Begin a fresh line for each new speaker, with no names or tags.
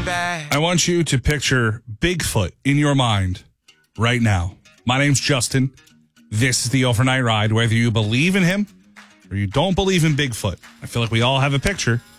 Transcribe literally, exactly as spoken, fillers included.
looking back.
I want you to picture Bigfoot in your mind right now. My name's Justin. This is the Overnight Ride. Whether you believe in him or you don't believe in Bigfoot, I feel like we all have a picture